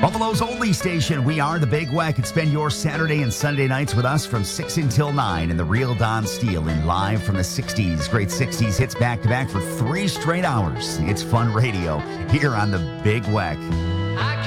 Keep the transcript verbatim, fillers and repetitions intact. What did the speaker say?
Buffalo's only station. We are the Big Weck. And spend your Saturday and Sunday nights with us from six until nine in the real Don Steele and live from the sixties. Great sixties hits back to back for three straight hours. It's fun radio here on the Big Weck.